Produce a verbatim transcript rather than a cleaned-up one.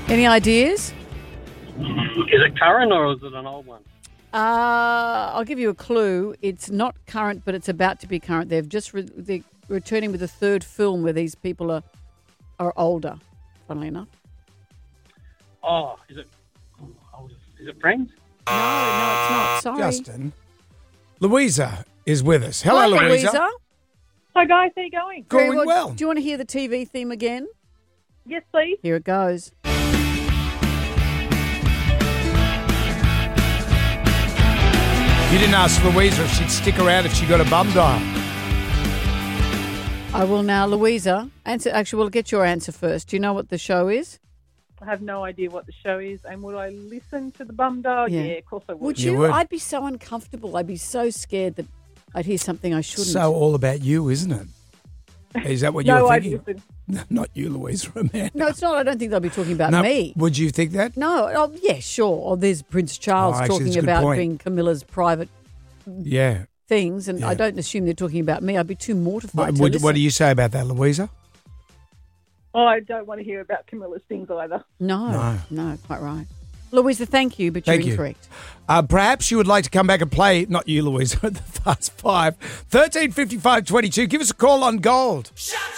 Any ideas? Is it current or is it an old one? Uh, I'll give you a clue. It's not current, but it's about to be current. They've just re- they're returning with a third film where these people are are older, funnily enough. Oh, is it? Oh, is it Friends? No, no, it's not. Sorry. Justin. Louisa is with us. Hello, Hi, Louisa. Louisa. Hi guys, how you going? Very Going well. Do you want to hear the T V theme again? Yes, please. Here it goes. You didn't ask Louisa if she'd stick around if she got a bum dial. I will now, Louisa. Answer. Actually, we'll get your answer first. Do you know what the show is? I have no idea what the show is, and would I listen to the bum dial? Yeah. Yeah, of course I would. Would You you? would. I'd be so uncomfortable. I'd be so scared that I'd hear something I shouldn't. So all about you, isn't it? Is that what you No, were I'd thinking? listen. Not you, Louisa, Amanda. No, it's not. I don't think they'll be talking about No, me. Would you think that? No. Oh, yeah, sure. Or there's Prince Charles Oh, actually, talking that's a good about point. being Camilla's private Yeah. things, and I Yeah. don't assume they're talking about me. I'd be too mortified What, to what, listen. what do you say about that, Louisa? Oh, I don't want to hear about Camilla's things either. No, No. no, quite right. Louisa, thank you, but Thank you're you. incorrect. Uh, perhaps you would like to come back and play, not you, Louisa, at the Fast Five. thirteen fifty-five twenty-two. Give us a call on Gold.